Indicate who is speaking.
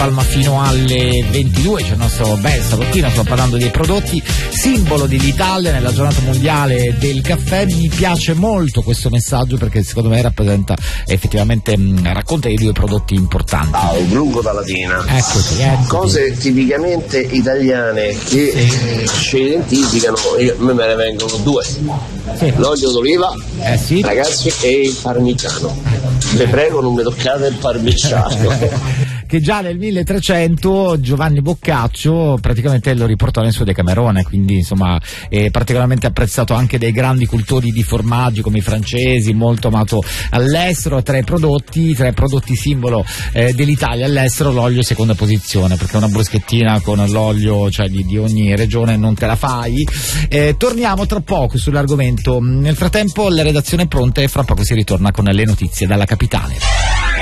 Speaker 1: Palma fino alle 22, c'è il nostro bel salottino, stiamo parlando dei prodotti simbolo dell'Italia nella giornata mondiale del caffè. Mi piace molto questo messaggio perché secondo me rappresenta effettivamente, racconta di due prodotti importanti.
Speaker 2: Il lungo da Latina.
Speaker 1: Eccoti.
Speaker 2: Cose tipicamente italiane che ci identificano, a me ne vengono due.
Speaker 1: Sì.
Speaker 2: L'olio d'oliva,
Speaker 1: sì.
Speaker 2: ragazzi, e il parmigiano. Vi prego, non mi toccate il parmigiano.
Speaker 1: Che già nel 1300 Giovanni Boccaccio praticamente lo riportò nel suo Decamerone, quindi insomma è particolarmente apprezzato anche dai grandi cultori di formaggi come i francesi, molto amato all'estero. Tre prodotti simbolo dell'Italia all'estero. L'olio seconda posizione, perché una bruschettina con l'olio, cioè di ogni regione, non te la fai. Torniamo tra poco sull'argomento. Nel frattempo la redazione è pronta e fra poco si ritorna con le notizie dalla capitale.